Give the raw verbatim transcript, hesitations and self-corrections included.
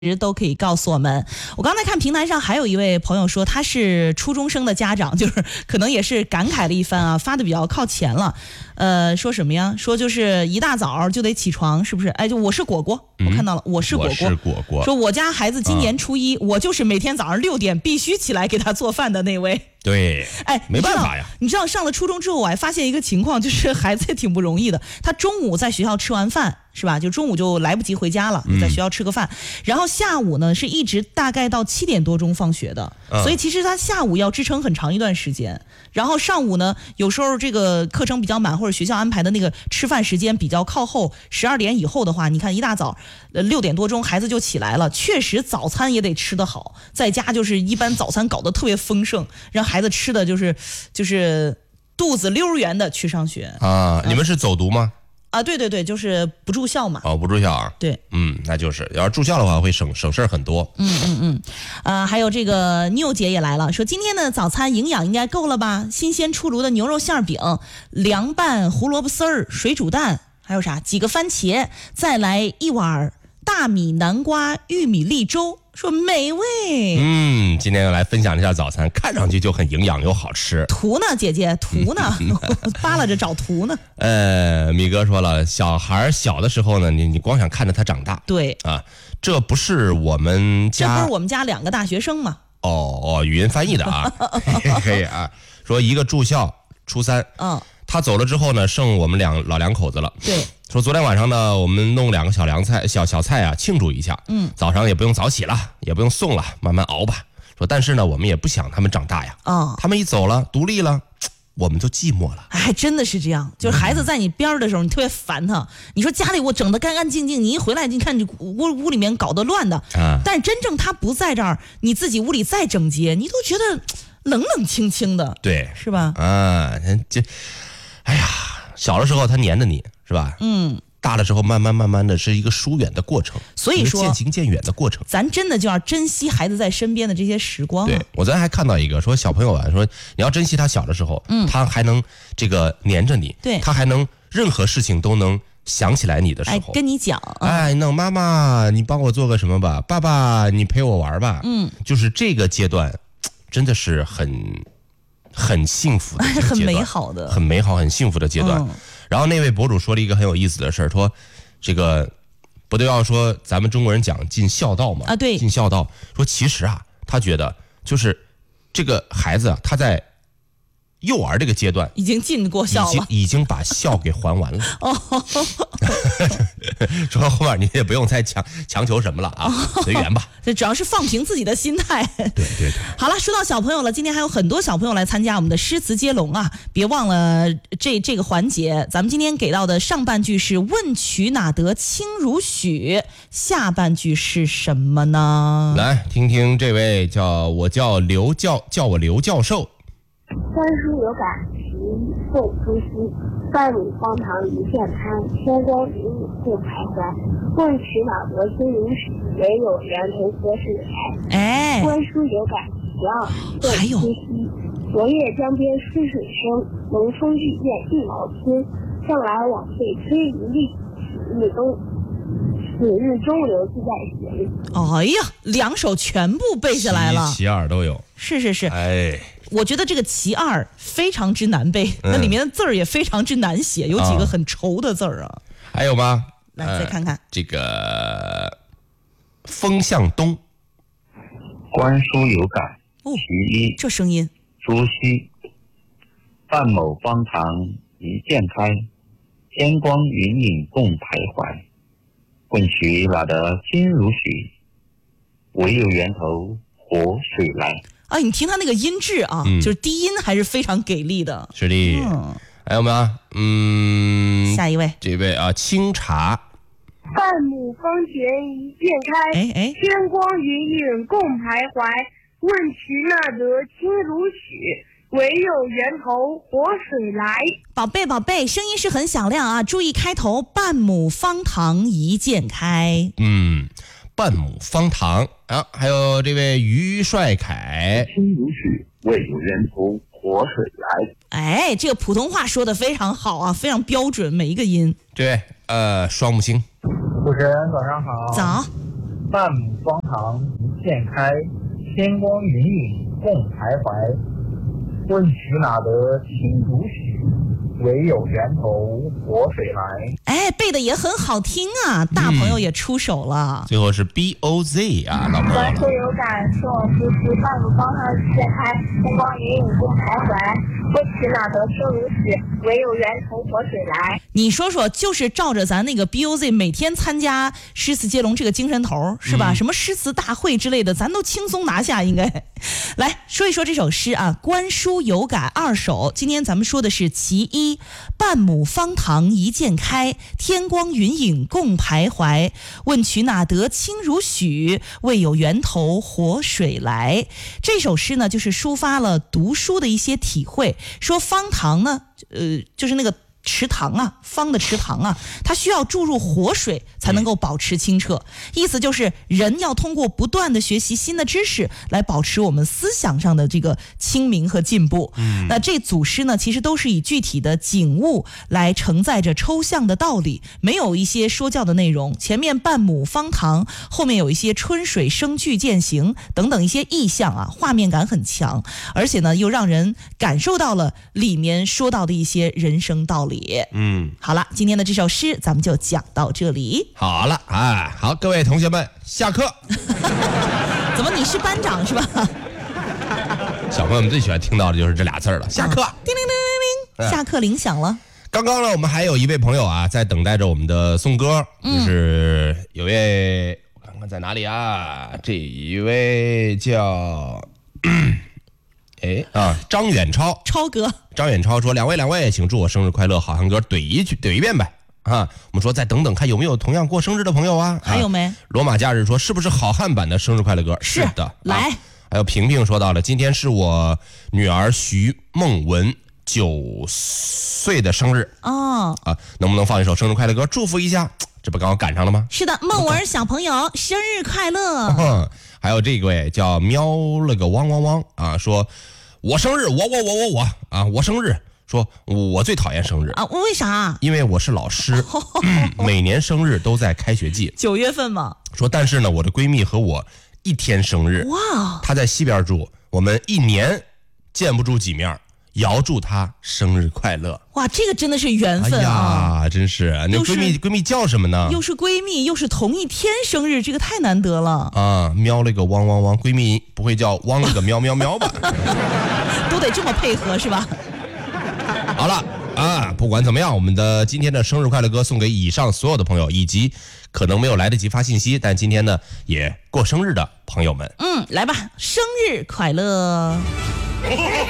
都可以告诉我们。我刚才看平台上还有一位朋友说他是初中生的家长，就是可能也是感慨了一番啊，发的比较靠前了。呃，说什么呀？说就是一大早就得起床，是不是？哎，就我是果果，嗯、我看到了，我是果果。 我是果果。 说我家孩子今年初一，啊、我就是每天早上六点必须起来给他做饭的那位。 对， 哎， 没办法呀。 你知道上了初中之后，我还发现一个情况，就是孩子也挺不容易的。他中午在学校吃完饭，是吧？就中午就来不及回家了，在学校吃个饭，嗯、然后下午呢是一直大概到七点多钟放学的，嗯、所以其实他下午要支撑很长一段时间。然后上午呢，有时候这个课程比较满，或者学校安排的那个吃饭时间比较靠后，十二点以后的话，你看一大早，呃六点多钟孩子就起来了，确实早餐也得吃得好，在家就是一般早餐搞得特别丰盛，让孩子吃的就是就是肚子溜圆的去上学啊。你们是走读吗？ 啊，对对对，就是不住校嘛。 哦，不住校啊。 对， 嗯，那就是要是住校的话，会省省事儿很多。 嗯嗯嗯，呃，还有这个妞姐也来了，说今天的早餐营养应该够了吧？新鲜出炉的牛肉馅饼，凉拌胡萝卜丝儿，水煮蛋，还有啥？几个番茄，再来一碗大米南瓜玉米粒粥。说美味。 嗯，今天要来分享一下早餐，看上去就很营养又好吃。 图呢，姐姐图呢？扒拉着找图呢。 呃，米哥说了，小孩小的时候呢，你你光想看着他长大。 对啊，这不是我们家， 这不是我们家两个大学生吗？ 哦哦，语音翻译的啊，可以啊。说一个住校初三，嗯，他走了之后呢，剩我们两老两口子了。 对。 说昨天晚上呢，我们弄两个小凉菜、小小菜啊，庆祝一下。嗯，早上也不用早起了，也不用送了，慢慢熬吧。说但是呢，我们也不想他们长大呀。啊、嗯，他们一走了，独立了，我们就寂寞了。 哎，真的是这样。就是孩子在你边的时候，你特别烦他。你说家里我整得干干净净，你一回来，你看你屋屋里面搞得乱的。啊，但是真正他不在这儿，你自己屋里再整洁，你都觉得冷冷清清的。 对， 是吧？ 啊，这，哎呀，小的时候他黏着你。是吧？嗯，大了之后慢慢慢慢的是一个疏远的过程， 所以说渐行渐远的过程。 咱真的就要珍惜孩子在身边的这些时光、啊。 对，我昨天还看到一个说小朋友啊，说你要珍惜他小的时候，嗯，他还能这个黏着你， 对， 他还能任何事情都能想起来你的时候， 哎，跟你讲， 哎，那妈妈你帮我做个什么吧，爸爸你陪我玩吧，嗯，就是这个阶段，真的是很很幸福的这个阶段， 很美好的， 很美好、很幸福的阶段。嗯，然后那位博主说了一个很有意思的事儿，说这个不都要说咱们中国人讲尽孝道嘛？ 啊，对， 尽孝道。说其实啊，他觉得就是这个孩子啊，他在幼儿这个阶段已经尽过孝了， 已经已经把孝给还完了。哦，说后面你也不用再强强求什么了啊，随缘吧。 这主要是放平自己的心态。 对对对。 好了，说到小朋友了，今天还有很多小朋友来参加我们的诗词接龙啊！别忘了这这个环节，咱们今天给到的上半句是问渠哪得清如许，下半句是什么呢？ 来听听这位叫我叫刘教叫我刘教授。 观书有感时会出息，万里荒唐一片开，天光云影共徘徊。问渠哪得清如许，唯有源头何时来。 哎， 观书有感十二会出息，昨夜江边湿水声，农风遇见一毛轻。向来往废推一粒，此日中此日中流自在行。 哎呀，两首全部背下来了， 其二都有。 是是是， 哎。 我觉得这个其二非常之难背，那、嗯、里面的字儿也非常之难写，有几个很稠的字儿啊。 还有吗？ 来，再看看、呃、 这个风向东， 观书有感。 哦， 其一， 这声音。 朱熹，范某方塘一鉴开，天光云影共徘徊。问渠哪得清如许，唯有源头活水来。 啊，你听他那个音质啊、嗯，就是低音还是非常给力的。 是的，嗯、还有没有？嗯， 下一位， 这位啊，清茶。 半亩方田一鉴开， 哎哎， 天光云影共徘徊。问渠哪得清如许，唯有源头活水来。 宝贝宝贝，声音是很响亮啊，注意开头，半亩方塘一鉴开。 嗯。半亩方塘啊，还有这位于帅凯， 清如许，唯有源头活水来。 哎，这个普通话说的非常好啊，非常标准，每一个音。 对，呃，双木星。 主持人早上好。 早。 半亩方塘一鉴开，天光云影共徘徊。问渠哪得清如许，唯有源头活水来。 哎，背的也很好听啊，大朋友也出手了。 嗯、最后是 B O Z 啊，老朋友。 观书有感，是我夫妻，半亩方塘一鉴开，天光云影共徘徊。问渠哪得清如许，唯有源头活水来。 你说说，就是照着咱那个 B O Z 每天参加诗词接龙这个精神头是吧、嗯？什么诗词大会之类的，咱都轻松拿下。应该来说一说这首诗啊，《观书有感》二首。今天咱们说的是其一，半亩方塘一鉴开，天光云影共徘徊。问渠哪得清如许，为有源头活水来。这首诗呢，就是抒发了读书的一些体会。说方塘呢，呃，就是那个池塘啊，方的池塘啊，它需要注入活水才能够保持清澈。意思就是人要通过不断的学习新的知识来保持我们思想上的这个清明和进步。嗯，那这组诗呢，其实都是以具体的景物来承载着抽象的道理，没有一些说教的内容。前面半亩方塘，后面有一些春水生聚渐行等等一些意象啊，画面感很强，而且呢，又让人感受到了里面说到的一些人生道理。 嗯， 好了，今天的这首诗咱们就讲到这里。 好了，哎，好，各位同学们，下课。 怎么你是班长是吧？ 小朋友们最喜欢听到的就是这俩字了，下课。 啊、叮铃铃铃铃，下课铃响了。 刚刚呢，我们还有一位朋友啊，在等待着我们的颂歌，就是有位，我看看在哪里啊？这一位叫。哎啊，张远超， 超哥， 张远超说：“两位两位，请祝我生日快乐，好汉歌怼一句怼一遍呗啊！”我们说再等等，看有没有同样过生日的朋友啊？ 还有没？ 啊、罗马假日说是不是好汉版的生日快乐歌？ 是的， 来。 啊、还有萍萍说到了，今天是我女儿徐梦文九岁的生日哦啊，能不能放一首生日快乐歌祝福一下？这不刚好赶上了吗？ 是的，梦文小朋友生日快乐。 嗯还有这位叫喵了个汪汪汪啊，说我生日，我我我我我啊，我生日，说我最讨厌生日啊，为啥？ 因为我是老师，嗯、每年生日都在开学季， 九月份嘛。 说但是呢，我的闺蜜和我一天生日， 哇， 她在西边住，我们一年见不住几面。遥祝她生日快乐！ 哇，这个真的是缘分啊！哎呀，真是，那闺蜜闺蜜叫什么呢？ 又是闺蜜，又是同一天生日，这个太难得了啊！喵了个汪汪汪，闺蜜不会叫汪了个喵喵喵吧？ 都得这么配合是吧？ 好了啊，不管怎么样，我们的今天的生日快乐歌送给以上所有的朋友，以及可能没有来得及发信息，但今天呢也过生日的朋友们。 嗯，来吧，生日快乐！